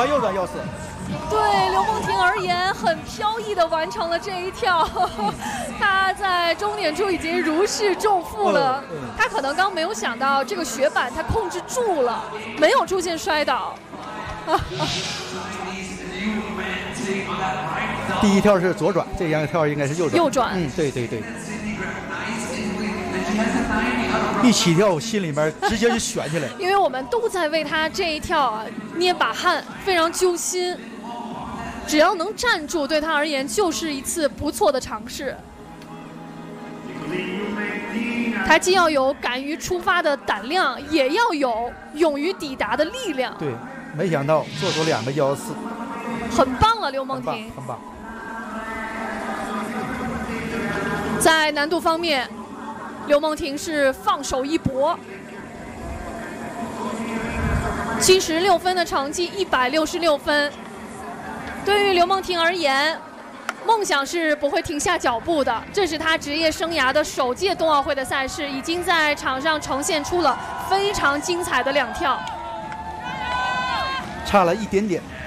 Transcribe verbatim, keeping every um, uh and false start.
滑右转幺四。 对刘梦婷而言，很飘逸的完成了这一跳。她在终点处已经如释重负了。 嗯嗯、 她可能刚没有想到这个雪板她控制住了，没有出现摔倒。 第一跳是左转，这样跳应该是右转。 右转。 嗯，对对对。一起跳，心里面直接就悬起来。 因为我们都在为他这一跳啊捏把汗，非常揪心。只要能站住，对他而言就是一次不错的尝试。他既要有敢于出发的胆量，也要有勇于抵达的力量。 对，没想到做出两个幺四， 很棒了，刘梦婷， 很棒，很棒。 在难度方面，刘梦婷是放手一搏，七十六分的成绩，一百六十六分。对于刘梦婷而言，梦想是不会停下脚步的。这是她职业生涯的首届冬奥会的赛事，已经在场上呈现出了非常精彩的两跳， 差了一点点。